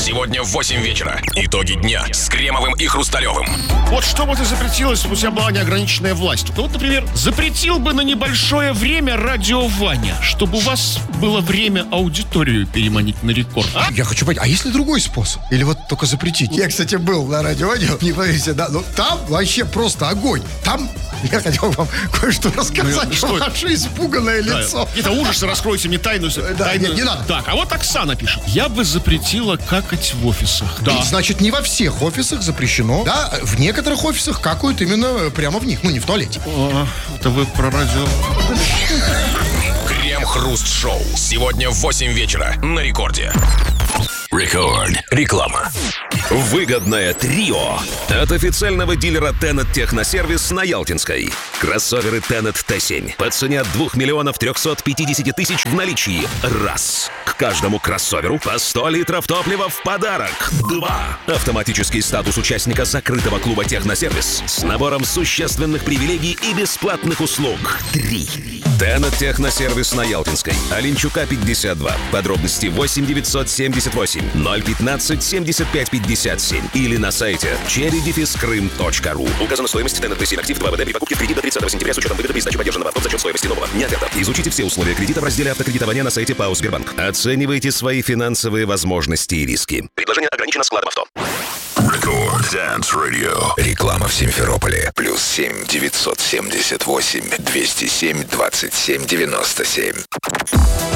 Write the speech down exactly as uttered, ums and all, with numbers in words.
Сегодня в восемь вечера. Итоги дня с Кремовым и Хрусталевым. Вот что бы ты запретил, если бы у тебя была неограниченная власть? Ну вот, например, запретил бы на небольшое время радио Ваня, чтобы у вас было время аудиторию переманить на рекорд. А? Я хочу понять, а есть ли другой способ? Или вот только запретить? Я, кстати, был на радио Ваня, не поверите, да, но там вообще просто огонь. Там я хотел вам кое-что рассказать, Ну, что это? ваше испуганное Да, лицо. Какие-то ужасы, раскройте мне тайну. Да, тайну. не- не надо. Так, а вот Оксана пишет. Я бы запретила какать в офисах. Да. Значит, не во всех офисах запрещено. Да, в некоторых офисах какают именно прямо в них. Ну, не в туалете. А, это вы про радио... Крем-хруст-шоу. Сегодня в восемь вечера на рекорде. Рекорд. Реклама. Выгодное трио от официального дилера Тенет Техносервис на Ялтинской. Кроссоверы Тенет Т семь по цене от двух миллионов трехсот пятидесяти тысяч в наличии. Раз. К каждому кроссоверу по сто литров топлива в подарок. Два. Автоматический статус участника закрытого клуба Техносервис с набором существенных привилегий и бесплатных услуг. Три. Тенет Техносервис на Ялтинской. Оленчука пятьдесят два. Подробности восемь девятьсот семьдесят восемь ноль пятнадцать семьдесят пять пятьдесят семь или на сайте черри дефис крым точка ру. Указана стоимость Тенет Т семь актив два вэ дэ при покупке в кредит до тридцатого сентября с учетом выгоды при сдаче поддержанного авто за счет стоимости нового. Не оферта. Изучите все условия кредита в разделе автокредитования на сайте ПАО Сбербанк. Оценивайте свои финансовые возможности и риски. Предложение ограничено складом авто. Рекорд Dance Radio. Реклама в Симферополе. Плюс семь девятьсот семьдесят восемь двести семь двадцать семь девяносто семь.